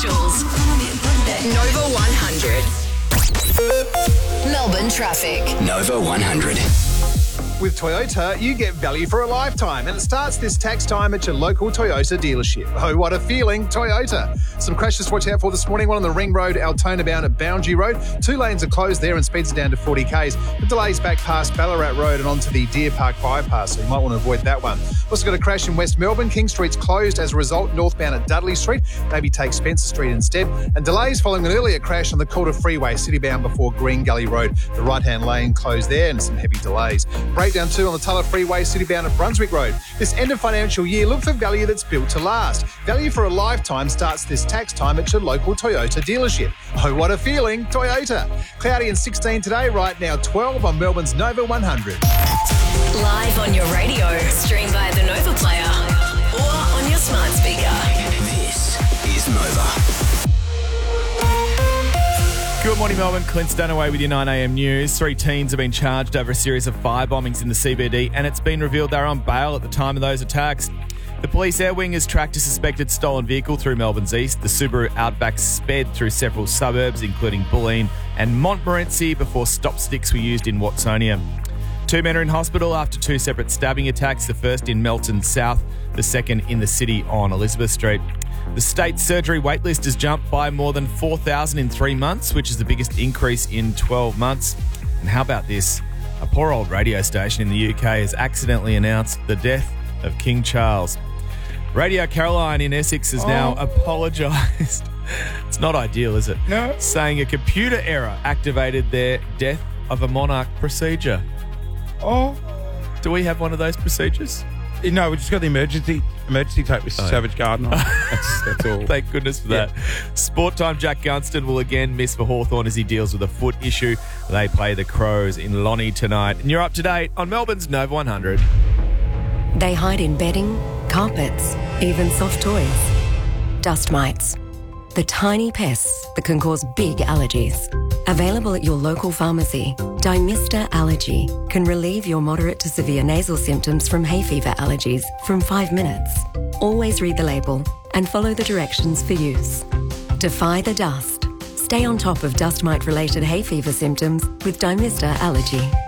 Essentials. Nova 100. Melbourne traffic. Nova 100. With Toyota, you get value for a lifetime, and it starts this tax time at your local Toyota dealership. Oh, what a feeling, Toyota. Some crashes to watch out for this morning. One on the Ring Road, Altona bound at Boundary Road. 2 lanes are closed there and speeds are down to 40 k's. The delays back past Ballarat Road and onto the Deer Park bypass, so you might want to avoid that one. Also got a crash in West Melbourne. King Street's closed as a result, northbound at Dudley Street. Maybe take Spencer Street instead. And delays following an earlier crash on the Calder Freeway, citybound before Green Gully Road. The right-hand lane closed there and some heavy delays. Breakdown too on the Tulla Freeway, citybound at Brunswick Road. This end of financial year, look for value that's built to last. Value for a lifetime starts this tax time at your local Toyota dealership. Oh, what a feeling, Toyota. Cloudy and 16 today, right now 12 on Melbourne's Nova 100. Live on your radio. Stream via the Nova Player or on your smart speaker. This is Nova. Good morning, Melbourne. Clint Stanaway with your 9am news. 3 teens have been charged over a series of fire bombings in the CBD, and it's been revealed they're on bail at the time of those attacks. The police air wing has tracked a suspected stolen vehicle through Melbourne's east. The Subaru Outback sped through several suburbs, including Bulleen and Montmorency, before stop sticks were used in Watsonia. 2 men are in hospital after 2 separate stabbing attacks, the first in Melton South, the second in the city on Elizabeth Street. The state surgery waitlist has jumped by more than 4,000 in 3 months, which is the biggest increase in 12 months. And how about this? A poor old radio station in the UK has accidentally announced the death of King Charles. Radio Caroline in Essex has now apologised. It's not ideal, is it? No. Saying a computer error activated their death of a monarch procedure. Oh. Do we have one of those procedures? No, we just got the emergency tape with Savage Garden on. That's all. Thank goodness for that. Sport Time Jack Gunston will again miss for Hawthorn as he deals with a foot issue. They play the Crows in Lonnie tonight. And you're up to date on Melbourne's Nova 100. They hide in bedding, carpets, even soft toys. Dust mites. The tiny pests that can cause big allergies. Available at your local pharmacy, Dymista Allergy can relieve your moderate to severe nasal symptoms from hay fever allergies from 5 minutes. Always read the label and follow the directions for use. Defy the dust. Stay on top of dust mite-related hay fever symptoms with Dymista Allergy.